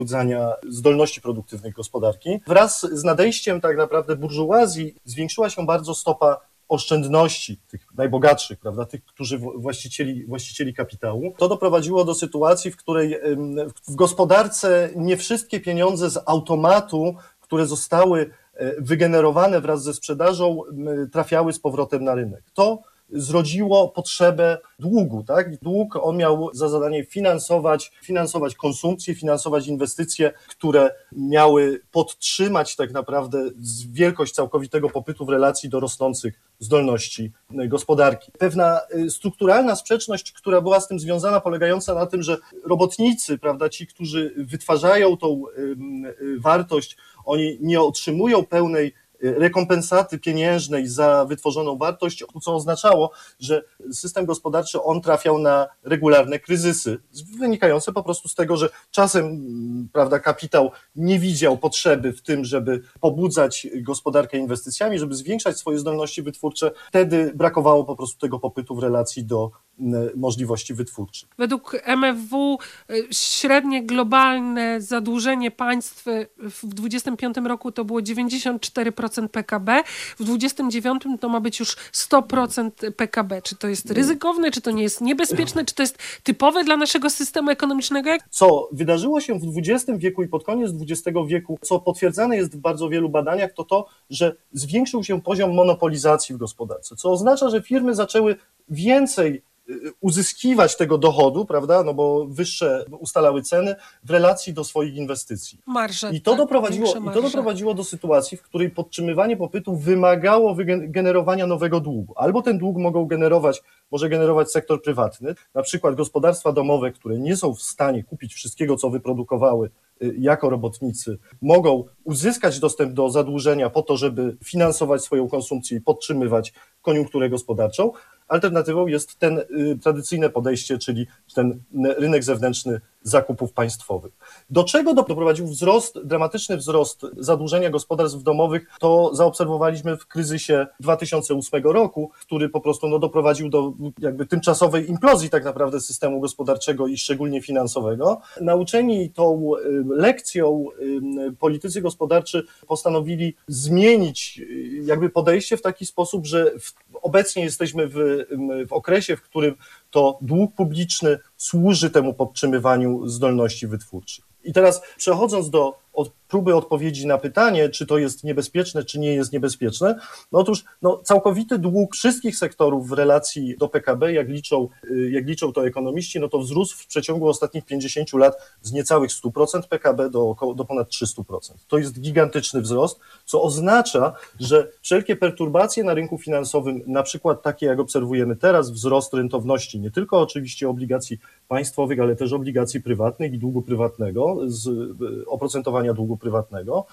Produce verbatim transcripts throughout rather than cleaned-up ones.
pobudzania zdolności produktywnej gospodarki. Wraz z nadejściem tak naprawdę burżuazji zwiększyła się bardzo stopa oszczędności tych najbogatszych, prawda, tych, którzy właścicieli, właścicieli kapitału. To doprowadziło do sytuacji, w której w gospodarce nie wszystkie pieniądze z automatu, które zostały wygenerowane wraz ze sprzedażą, trafiały z powrotem na rynek. To zrodziło potrzebę długu, tak? Dług, on miał za zadanie finansować, finansować konsumpcję, finansować inwestycje, które miały podtrzymać tak naprawdę wielkość całkowitego popytu w relacji do rosnących zdolności gospodarki. Pewna strukturalna sprzeczność, która była z tym związana, polegająca na tym, że robotnicy, prawda, ci, którzy wytwarzają tą wartość, oni nie otrzymują pełnej rekompensaty pieniężnej za wytworzoną wartość, co oznaczało, że system gospodarczy on trafiał na regularne kryzysy, wynikające po prostu z tego, że czasem, prawda, kapitał nie widział potrzeby w tym, żeby pobudzać gospodarkę inwestycjami, żeby zwiększać swoje zdolności wytwórcze. Wtedy brakowało po prostu tego popytu w relacji do możliwości wytwórczych. Według M F W średnie globalne zadłużenie państw w dwudziestym piątym roku to było dziewięćdziesiąt cztery procent P K B, w dwudziestym dziewiątym to ma być już sto procent P K B. Czy to jest ryzykowne, czy to nie jest niebezpieczne, czy to jest typowe dla naszego systemu ekonomicznego? Co wydarzyło się w dwudziestym wieku i pod koniec dwudziestego wieku, co potwierdzane jest w bardzo wielu badaniach, to to, że zwiększył się poziom monopolizacji w gospodarce, co oznacza, że firmy zaczęły więcej uzyskiwać tego dochodu, prawda, no bo wyższe ustalały ceny w relacji do swoich inwestycji. Marże, I to, tak, doprowadziło, i to doprowadziło do sytuacji, w której podtrzymywanie popytu wymagało generowania nowego długu. Albo ten dług mogą generować, może generować sektor prywatny, na przykład gospodarstwa domowe, które nie są w stanie kupić wszystkiego, co wyprodukowały jako robotnicy, mogą uzyskać dostęp do zadłużenia po to, żeby finansować swoją konsumpcję i podtrzymywać koniunkturę gospodarczą. Alternatywą jest ten y, tradycyjne podejście, czyli ten rynek zewnętrzny zakupów państwowych. Do czego doprowadził wzrost, dramatyczny wzrost zadłużenia gospodarstw domowych, to zaobserwowaliśmy w kryzysie dwa tysiące ósmego roku, który po prostu no, doprowadził do jakby tymczasowej implozji tak naprawdę systemu gospodarczego i szczególnie finansowego. Nauczeni tą lekcją politycy gospodarczy postanowili zmienić jakby podejście w taki sposób, że w, obecnie jesteśmy w, w okresie, w którym to dług publiczny służy temu podtrzymywaniu zdolności wytwórczych. I teraz przechodząc do od próby odpowiedzi na pytanie, czy to jest niebezpieczne, czy nie jest niebezpieczne, no otóż no, całkowity dług wszystkich sektorów w relacji do P K B, jak liczą, jak liczą to ekonomiści, no to wzrósł w przeciągu ostatnich pięćdziesięciu lat z niecałych stu procent P K B do, około, do ponad trzystu procent. To jest gigantyczny wzrost, co oznacza, że wszelkie perturbacje na rynku finansowym, na przykład takie jak obserwujemy teraz, wzrost rentowności, nie tylko oczywiście obligacji państwowych, ale też obligacji prywatnych i długu prywatnego, z oprocentowania długu prywatnego,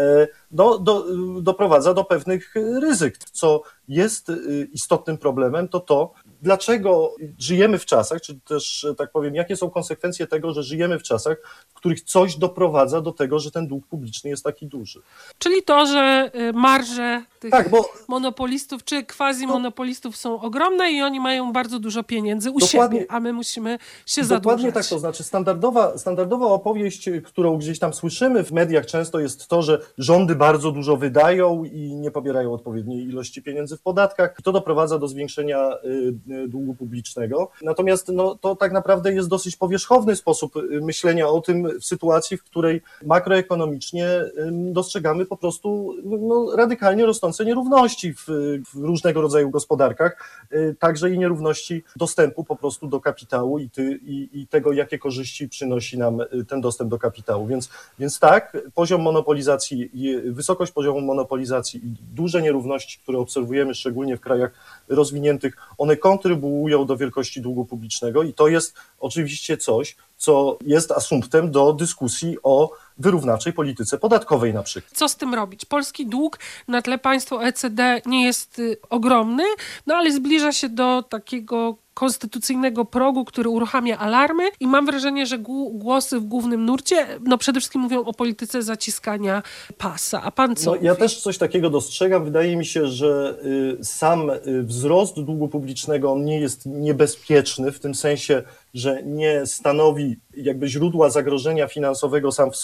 do, do, doprowadza do pewnych ryzyk. Co jest istotnym problemem, to to, dlaczego żyjemy w czasach, czy też, tak powiem, jakie są konsekwencje tego, że żyjemy w czasach, w których coś doprowadza do tego, że ten dług publiczny jest taki duży. Czyli to, że marże tych tak, bo, monopolistów czy quasi-monopolistów są ogromne i oni mają bardzo dużo pieniędzy u dokładnie, siebie, a my musimy się dokładnie zadłużać. Dokładnie tak, to znaczy standardowa, standardowa opowieść, którą gdzieś tam słyszymy w mediach często jest to, że rządy bardzo dużo wydają i nie pobierają odpowiedniej ilości pieniędzy w podatkach. To doprowadza do zwiększenia długu publicznego. Natomiast no, to tak naprawdę jest dosyć powierzchowny sposób myślenia o tym w sytuacji, w której makroekonomicznie dostrzegamy po prostu no, radykalnie rosnące nierówności w, w różnego rodzaju gospodarkach, także i nierówności dostępu po prostu do kapitału i, ty, i, i tego, jakie korzyści przynosi nam ten dostęp do kapitału. Więc, więc tak, poziom monopolizacji, wysokość poziomu monopolizacji i duże nierówności, które obserwujemy szczególnie w krajach rozwiniętych, one kontrybuują do wielkości długu publicznego i to jest oczywiście coś, co jest asumptem do dyskusji o wyrównawczej polityce podatkowej na przykład. Co z tym robić? Polski dług na tle państw O E C D nie jest y, ogromny, no ale zbliża się do takiego konstytucyjnego progu, który uruchamia alarmy i mam wrażenie, że głosy w głównym nurcie no przede wszystkim mówią o polityce zaciskania pasa. A pan co no, mówi? Ja też coś takiego dostrzegam. Wydaje mi się, że y, sam y, wzrost długu publicznego on nie jest niebezpieczny w tym sensie, że nie stanowi jakby źródła zagrożenia finansowego sam w